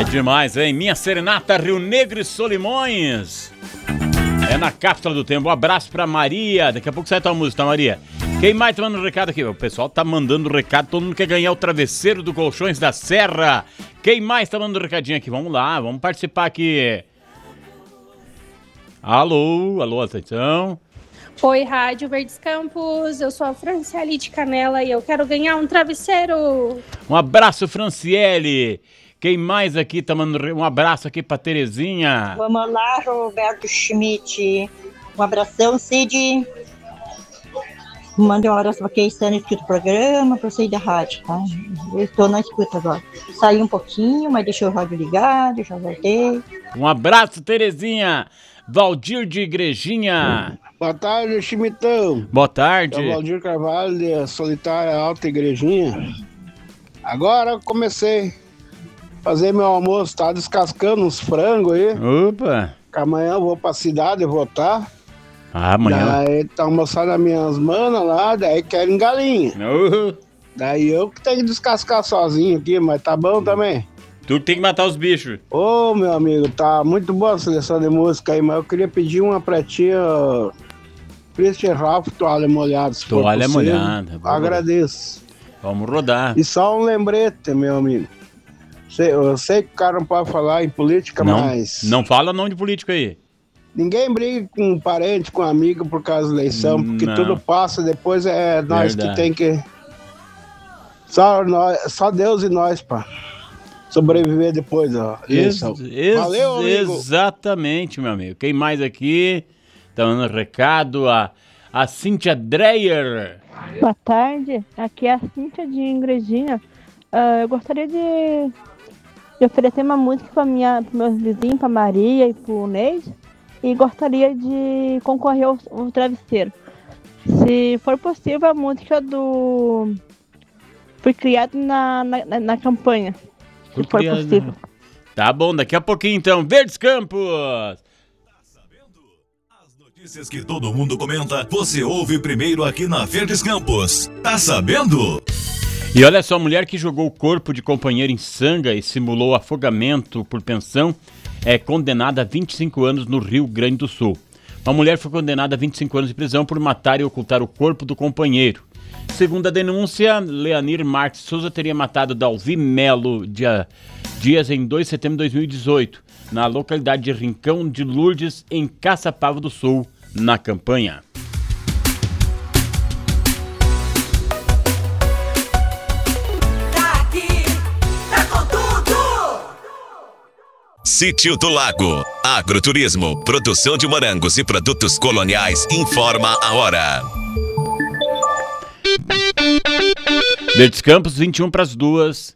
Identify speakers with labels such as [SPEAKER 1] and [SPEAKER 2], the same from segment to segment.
[SPEAKER 1] É demais, hein? Minha Serenata, Rio Negro e Solimões. É na cápsula do tempo. Um abraço pra Maria. Daqui a pouco sai a tua música, tá, Maria? Quem mais tá mandando recado aqui? O pessoal tá mandando recado. Todo mundo quer ganhar o travesseiro do Colchões da Serra. Quem mais tá mandando recadinho aqui? Vamos lá, vamos participar aqui. Alô, atenção.
[SPEAKER 2] Oi, Rádio Verdes Campos. Eu sou a Franciele de Canela e eu quero ganhar um travesseiro.
[SPEAKER 1] Um abraço, Franciele. Quem mais aqui tá mandando um abraço aqui pra Terezinha?
[SPEAKER 3] Vamos lá, Roberto Schmidt. Um abração, Cid. Mandei um abraço pra quem está no escuta do programa, pra sair da rádio, tá? Eu estou na escuta agora. Saí um pouquinho, mas deixei o rádio ligado, já voltei.
[SPEAKER 1] Um abraço, Terezinha. Valdir de Igrejinha.
[SPEAKER 4] Boa tarde, Chimitão.
[SPEAKER 1] Boa tarde.
[SPEAKER 4] É o Valdir Carvalho, de Solitária Alta Igrejinha. Agora eu comecei a fazer meu almoço, tá descascando uns frangos aí.
[SPEAKER 1] Opa.
[SPEAKER 4] Que amanhã eu vou pra cidade votar.
[SPEAKER 1] Amanhã.
[SPEAKER 4] Daí tá almoçando as minhas manas lá, daí querem galinha. Daí eu que tenho que descascar sozinho aqui, mas tá bom também.
[SPEAKER 1] Tu tem que matar os bichos.
[SPEAKER 4] Ô, meu amigo, tá muito boa a seleção de música aí, mas eu queria pedir uma pra ti, Christian Ralph, Toalha Molhada.
[SPEAKER 1] Toalha Molhada.
[SPEAKER 4] Agradeço.
[SPEAKER 1] Vamos rodar.
[SPEAKER 4] E só um lembrete, meu amigo. Eu sei que o cara não pode falar em política, mas...
[SPEAKER 1] Não fala nome de político aí.
[SPEAKER 4] Ninguém briga com um parente, com um amigo por causa da eleição, porque tudo passa, depois é nós que tem que... Só Deus e nós, pá. Sobreviver depois, ó. Valeu, amigo.
[SPEAKER 1] Exatamente, meu amigo. Quem mais aqui? Tá dando recado. A Cíntia Dreyer.
[SPEAKER 5] Boa tarde. Aqui é a Cíntia de Igrejinha. Eu gostaria de oferecer uma música para meus vizinhos, para Maria e para o Neide. E gostaria de concorrer ao travesseiro. Se for possível, a música do... Foi criado na campanha. Se for possível.
[SPEAKER 1] Tá bom, daqui a pouquinho então. Verdes Campos!
[SPEAKER 6] Tá sabendo? As notícias que todo mundo comenta, você ouve primeiro aqui na Verdes Campos. Tá sabendo?
[SPEAKER 1] E olha só, a mulher que jogou o corpo de companheiro em Sanga e simulou afogamento por pensão é condenada a 25 anos no Rio Grande do Sul. Uma mulher foi condenada a 25 anos de prisão por matar e ocultar o corpo do companheiro. Segundo a denúncia, Leanir Marques Souza teria matado Dalvi Melo Dias em 2 de setembro de 2018, na localidade de Rincão de Lourdes, em Caçapava do Sul, na campanha.
[SPEAKER 6] Sítio do Lago. Agroturismo, produção de morangos e produtos coloniais, informa a hora.
[SPEAKER 1] Verdes Campos, 21 para as 2.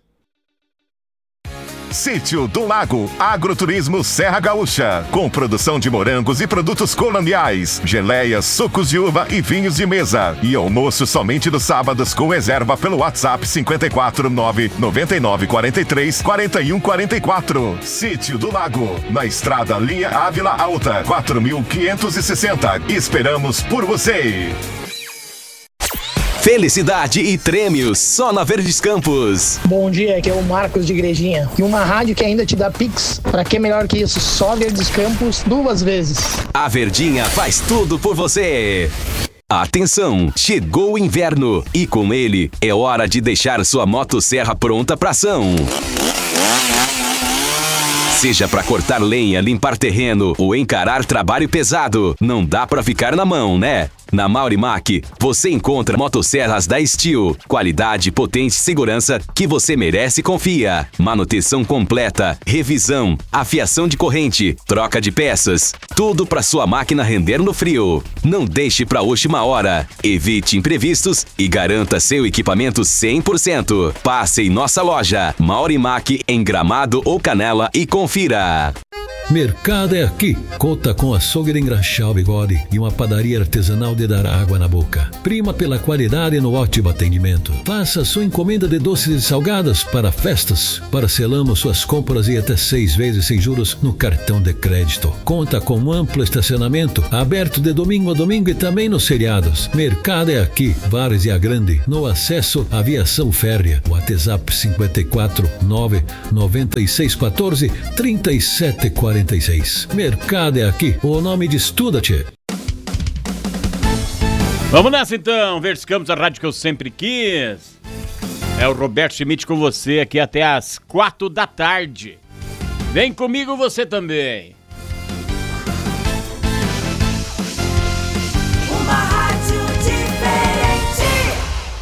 [SPEAKER 7] Sítio do Lago, Agroturismo Serra Gaúcha, com produção de morangos e produtos coloniais, geleias, sucos de uva e vinhos de mesa. E almoço somente nos sábados com reserva pelo WhatsApp 549 9943 4144. Sítio do Lago, na estrada Linha Ávila Alta, 4560. Esperamos por você.
[SPEAKER 8] Felicidade e prêmios só na Verdes Campos.
[SPEAKER 9] Bom dia, aqui é o Marcos de Igrejinha. E uma rádio que ainda te dá Pix. Pra que melhor que isso? Só Verdes Campos 2 vezes.
[SPEAKER 8] A Verdinha faz tudo por você. Atenção, chegou o inverno e com ele é hora de deixar sua motosserra pronta pra ação. Seja para cortar lenha, limpar terreno ou encarar trabalho pesado, não dá para ficar na mão, né? Na Maurimac, você encontra motosserras da Steel, qualidade, potência e segurança que você merece e confia. Manutenção completa, revisão, afiação de corrente, troca de peças, tudo para sua máquina render no frio. Não deixe para a última hora. Evite imprevistos e garanta seu equipamento 100%. Passe em nossa loja, Maurimac, em Gramado ou Canela e confira.
[SPEAKER 10] Mercado é aqui. Conta com açougue de engraxar o bigode e uma padaria artesanal de dar água na boca. Prima pela qualidade no ótimo atendimento. Faça sua encomenda de doces e salgadas para festas. Parcelamos suas compras e até 6 vezes sem juros no cartão de crédito. Conta com um amplo estacionamento, aberto de domingo a domingo e também nos feriados. Mercado é aqui, Várzea Grande, no acesso à Aviação Férrea. WhatsApp 54 9 96 14 37 46. Mercado é aqui, o nome de Estuda-te.
[SPEAKER 1] Vamos nessa então, Verdes Campos, a rádio que eu sempre quis. É o Roberto Schmidt com você aqui até às 4 da tarde. Vem comigo você também.
[SPEAKER 11] Uma rádio diferente.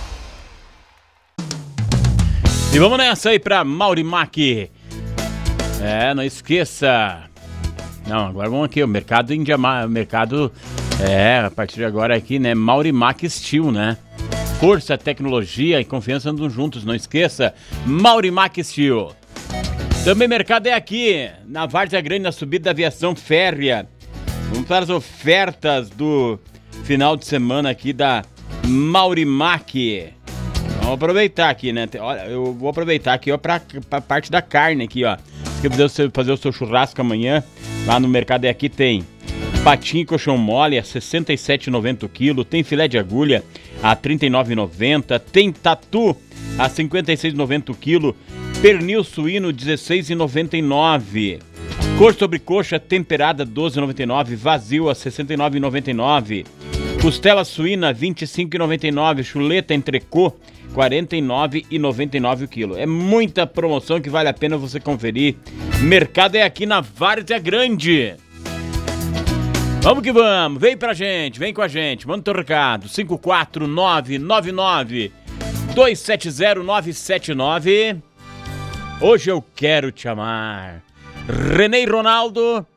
[SPEAKER 1] E vamos nessa aí pra Maurimac. Não esqueça. Não, agora vamos aqui, o mercado Indiamar, o mercado, a partir de agora aqui, né, Maurimac Steel, né? Força, tecnologia e confiança andam juntos, não esqueça, Maurimac Steel. Também mercado é aqui, na Várzea Grande, na subida da Aviação Férrea. Vamos para as ofertas do final de semana aqui da Maurimac. Vamos aproveitar aqui, né? Olha, eu vou aproveitar aqui, ó, pra parte da carne aqui, ó. Se você fazer o seu churrasco amanhã, lá no mercado é aqui, tem patinho e colchão mole a R$ 67,90 o quilo, tem filé de agulha a R$ 39,90, tem tatu a R$ 56,90 o quilo, pernil suíno R$ 16,99, cor sobre coxa temperada R$ 12,99, vazio a R$ 69,99, costela suína R$ 25,99, chuleta entrecô R$ 49,99 o quilo. É muita promoção que vale a pena você conferir. Mercado é aqui na Várzea Grande. Vamos que vamos. Vem pra gente, vem com a gente. Manda teu recado. 54999-270-979. Hoje eu quero te amar. René e Ronaldo.